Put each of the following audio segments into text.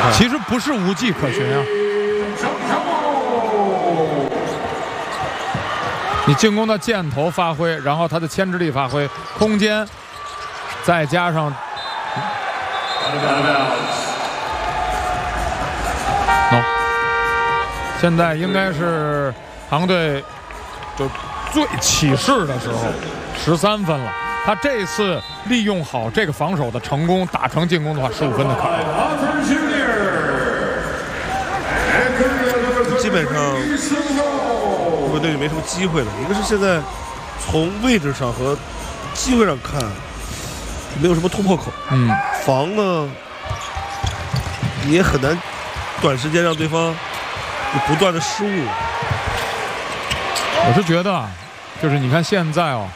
其实不是无迹可寻啊。你进攻的箭头发挥，然后他的牵制力发挥，空间，再加上现在应该是杭队就最起势的时候，13分了。他这次利用好这个防守的成功，打成进攻的话，15分的坎。 基本上日本队就没什么机会了。一个是现在从位置上和机会上看，没有什么突破口。防呢也很难短时间让对方不断的失误。 我是觉得，就是你看现在哦，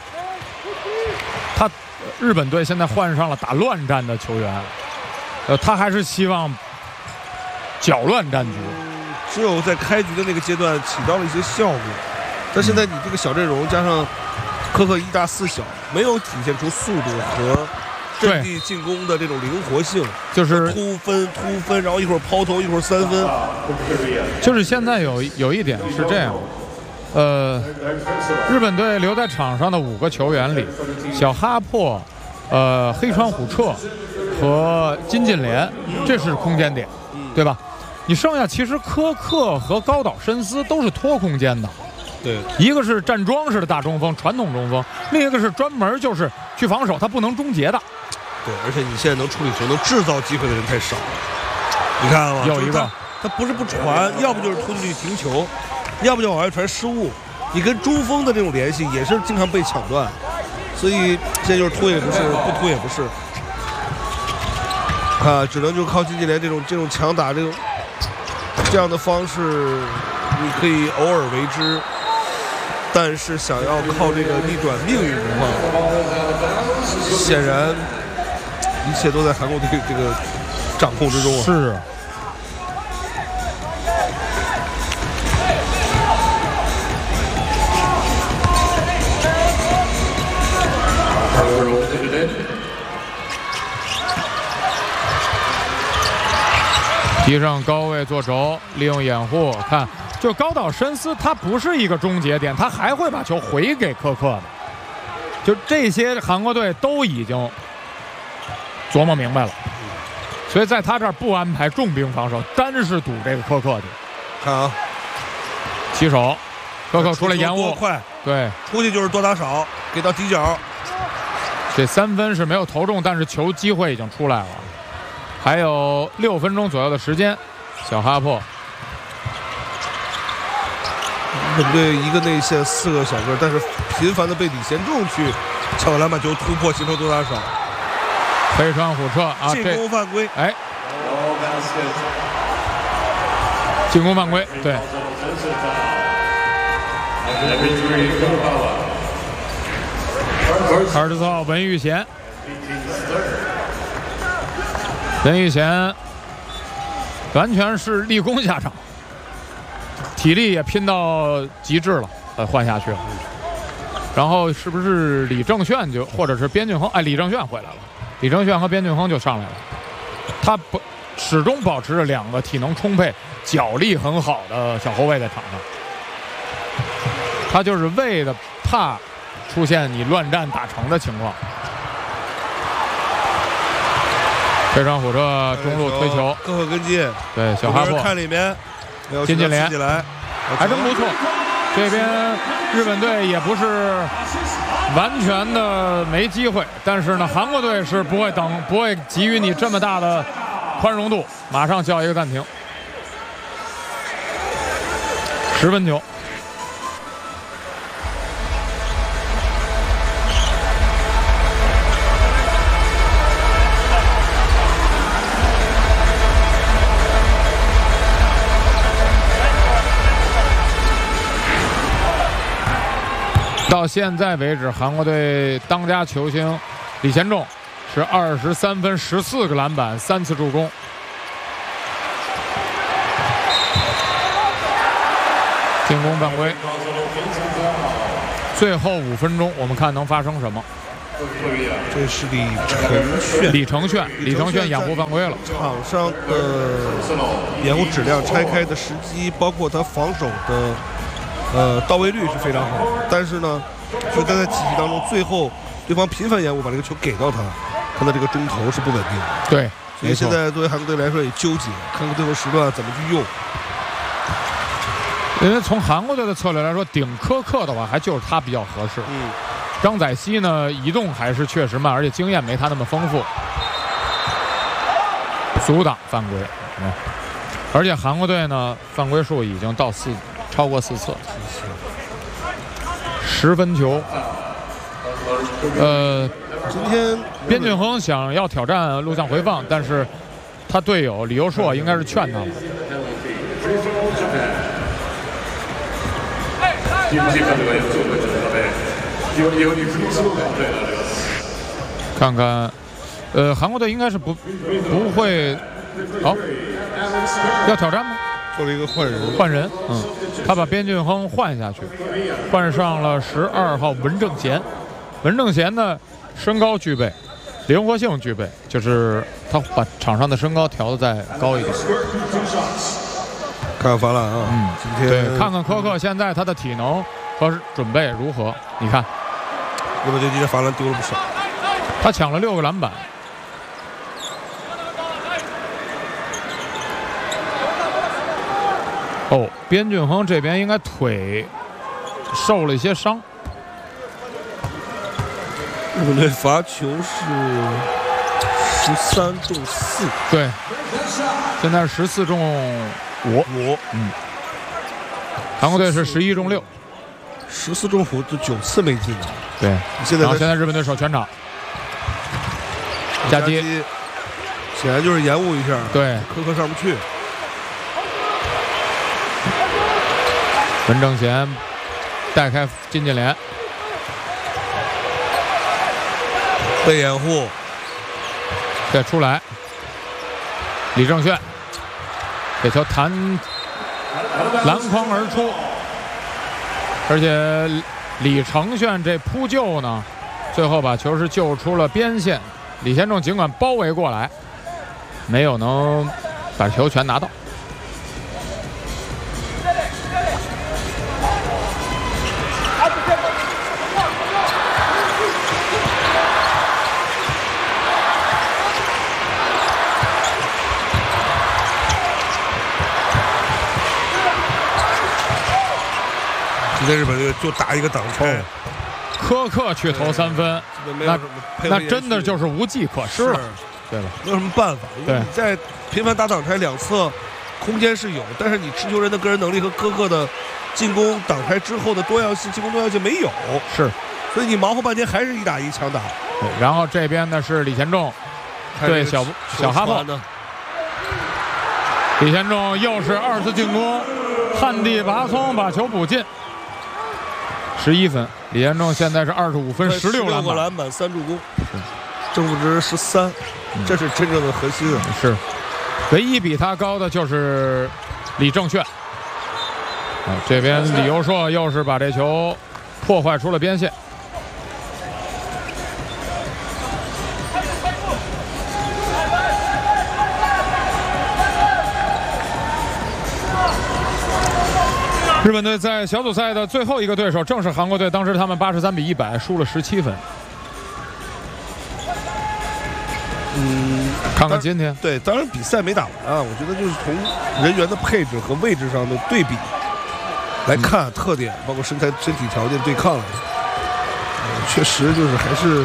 日本队现在换上了打乱战的球员，他还是希望搅乱战局。 只有在开局的那个阶段起到了一些效果，但现在你这个小阵容加上科克1大4小，没有体现出速度和阵地进攻的这种灵活性， 就是突分，然后一会儿抛投，一会儿3分。 就是现在有一点是这样，日本队留在场上的5个球员里，小哈珀、黑川虎彻和金近廉，这是空间点，对吧？你剩下其实科克和高岛伸司都是拖空间的， 对， 一个是站桩式的大中锋，传统中锋，另一个是专门就是去防守，他不能终结的。 对，而且你现在能处理球、能制造机会的人太少了。你看吗？ 有一个， 他不是不传，要不就是突进去停球，要不就往外传失误。你跟中锋的这种联系也是经常被抢断，所以现在就是拖也不是，不拖也不是。啊，只能就靠金近廉这种强打这样的方式，你可以偶尔为之，但是想要靠这个逆转命运的话，显然一切都在韩国队这个掌控之中啊。 是。提上高位做轴，利用掩护，看，就高岛伸司，他不是一个终结点，他还会把球回给科克的。就这些韩国队都已经琢磨明白了，所以在他这儿不安排重兵防守，单是赌这个科克的。 看啊， 起手，科克出来延误， 快， 对， 出去就是多打少，给到底角。 这3分是没有投中，但是球机会已经出来了。还有6分钟左右的时间，小哈珀。 日本队一个内线4个小个，但是频繁的被李贤仲去抢到篮板球突破，形成多打少。 黑川虎彻啊， 进攻犯规， 哎，进攻犯规，对。24号文玉贤。文玉贤完全是立功下场，体力也拼到极致了，换下去了。然后是不是李正炫或者是边俊亨？哎，李正炫回来了，李正炫和边俊亨就上来了。他始终保持着2个体能充沛、脚力很好的小后卫在场上。他就是为了怕出现你乱战打成的情况。非常虎彻中路推球， 科克跟进， 对小哈珀看里面， 金近廉来， 还真不错。这边日本队也不是完全的没机会，但是呢，韩国队是不会给予你这么大的宽容度，马上叫一个暂停，10分球。到现在为止，韩国队当家球星李贤仲是23分、14个篮板、3次助攻。进攻犯规。最后5分钟，我们看能发生什么？ 这是李承铉掩护犯规了。 场上的掩护质量、拆开的时机，包括他防守的到位率是非常好。但是呢，就在体系当中，最后对方频繁掩护把这个球给到他，他的这个中投是不稳定的。 对， 所以现在作为韩国队来说也纠结，看看最后时段怎么去用。 因为从韩国队的策略来说，顶柯克的话，还就是他比较合适。张载熙呢，移动还是确实慢，而且经验没他那么丰富。阻挡犯规，而且韩国队呢，犯规数已经到超过4次，10分球。 今天边俊亨想要挑战录像回放，但是他队友李优硕应该是劝他了。看看，韩国队应该是不会，好，要挑战吗？ 做了一个换人，他把边俊亨换下去，换上了12号文正贤。文正贤呢，身高具备，灵活性具备，就是他把场上的身高调得再高一点。 看看罚篮啊，今天对，看看柯克现在他的体能和准备如何？你看， 日本队今天罚篮丢了不少， 他抢了6个篮板。哦，边俊亨这边应该腿受了一些伤。 日本队罚球是13中4， 对，现在是14中5，韩国队是11中6，14 中5就9次没进。 对，然后现在日本队守全场，夹击， 显然就是延误一下， 对， 柯克上不去。 文正贤带开金金莲， 被掩护， 再出来，李正铉这球弹篮筐而出，而且李承铉这扑救呢，最后把球是救出了边线。李贤仲尽管包围过来，没有能把球全拿到。 今天日本队就打一个挡拆， 柯克去投3分，那真的就是无计可施了，对吧？ 没有什么办法，因为你在频繁打挡拆两侧空间是有，但是你持球人的个人能力和柯克的进攻挡拆之后的多样性、进攻多样性没有， 是， 所以你忙活半天还是1打1强打。 对，然后这边呢是李贤仲对小哈珀，李贤仲又是2次进攻，旱地拔葱把球补进。11分，李贤仲现在是25分，16 篮板，3助攻，正负值13，这是真正的核心啊！ 是，唯一比他高的就是李正铉。这边李优硕又是把这球破坏出了边线。日本队在小组赛的最后一个对手正是韩国队，当时他们83比100输了17分。看看今天， 对，当然比赛没打完啊，我觉得就是从人员的配置和位置上的对比来看，特点包括身体条件对抗，确实就是还是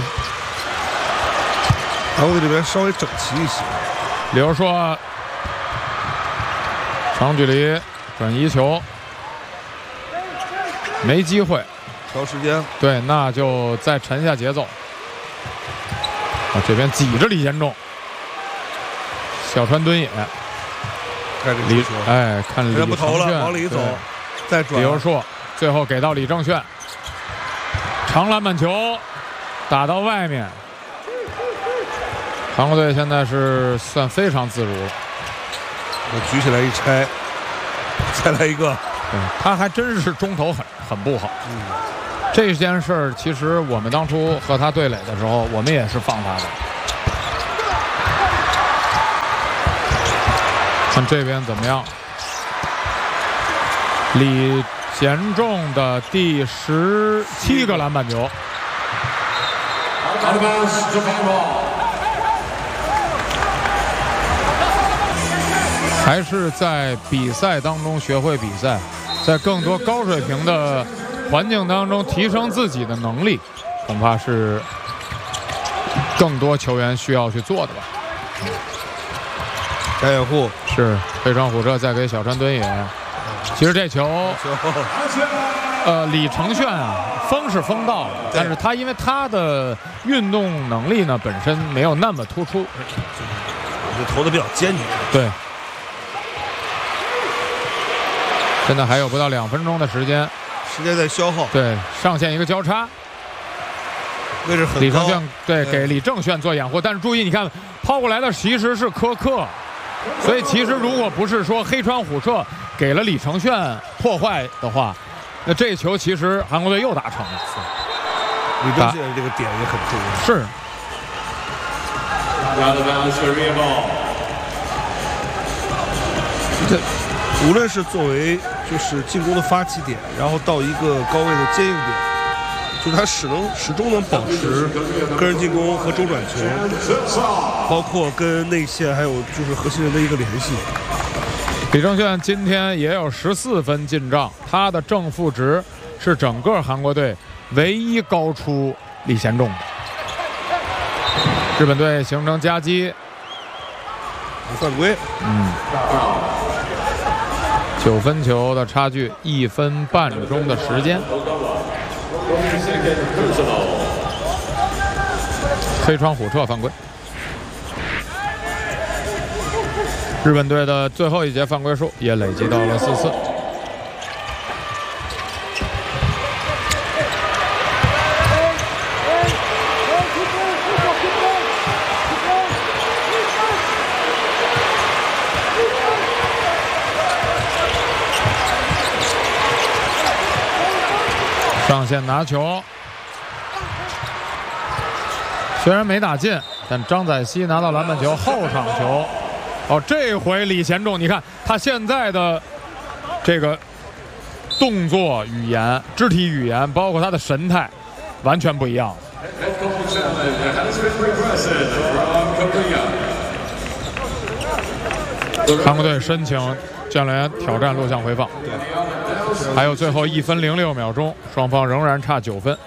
韩国队这边稍微整齐一些。 比如说长距离转移球。没机会， 调时间， 对，那就再沉下节奏。这边挤着李贤仲，小川敦也， 看看李不投了，往里走，再转。 李优硕最后给到李正铉，长篮板球打到外面。韩国队现在是算非常自如了。 我举起来一拆，再来一个。 他还真是中投很不好。 这件事儿，其实我们当初和他对垒的时候，我们也是放他的。看这边怎么样？李贤仲的第17个篮板球。还是在比赛当中学会比赛，在更多高水平的环境当中提升自己的能力，恐怕是更多球员需要去做的吧。 打掩护是飞川虎彻再给小川敦也。其实这球，李承铉啊，封是封到了，但是他因为他的运动能力呢本身没有那么突出， 就投的比较坚决。 对。现在还有不到2分钟的时间在消耗。 对，上线一个交叉， 位置很高。 李承铉对给李正铉做掩护，但是注意，你看抛过来的其实是柯克，所以其实如果不是说黑川虎彻给了李承铉破坏的话，那这球其实韩国队又打成了。 李正铉这个点也很重要。 是。 这无论是作为就是进攻的发起点，然后到一个高位的接应点，就是他始终能保持个人进攻和周转球，包括跟内线还有就是核心人的一个联系。 李正铉今天也有14分进账，他的正负值是整个韩国队唯一高出李贤仲的。日本队形成夹击， 犯规。 9分球的差距，1分半钟的时间。黑川虎彻犯规。日本队的最后一节犯规数也累积到了4次。上线拿球，虽然没打进，但张载熙拿到篮板球，后场球。这回李贤仲，你看他现在的这个动作语言、肢体语言，包括他的神态，完全不一样。韩国队申请教练员挑战录像回放。还有最后1分06秒钟，双方仍然差9分。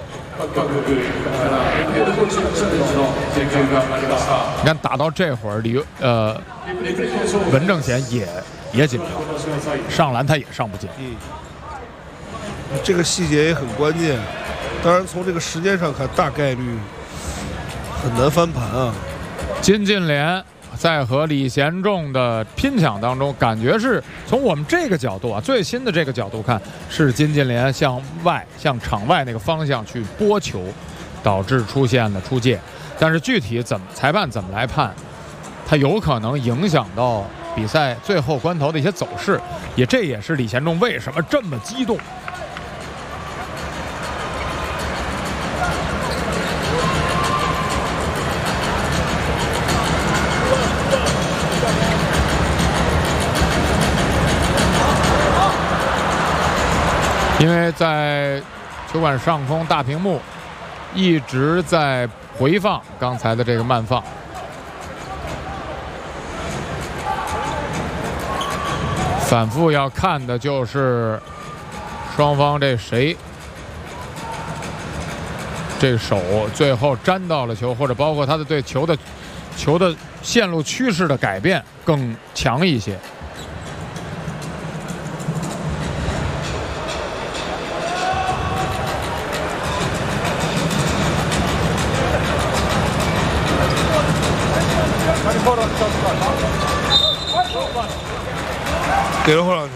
你看打到这会儿，文正贤也紧张，上篮他也上不进。 这个细节也很关键。当然，从这个时间上看，大概率很难翻盘啊。 金近廉在和李贤仲的拼抢当中，感觉是从我们这个角度啊，最新的这个角度看，是金近廉向场外那个方向去拨球，导致出现了出界。但是具体裁判怎么来判，它有可能影响到比赛最后关头的一些走势。这也是李贤仲为什么这么激动。因为在球馆上空大屏幕一直在回放刚才的这个慢放，反复要看的就是双方这手最后沾到了球，或者包括他的对球的线路趋势的改变更强一些。 给了后场球。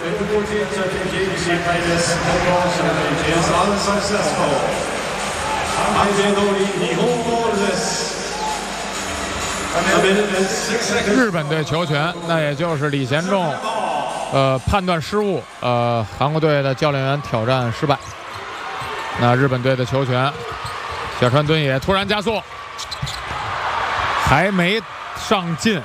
日本队球权，那也就是李贤仲判断失误，韩国队的教练员挑战失败。 那日本队的球权，小川敦也突然加速，还没上进。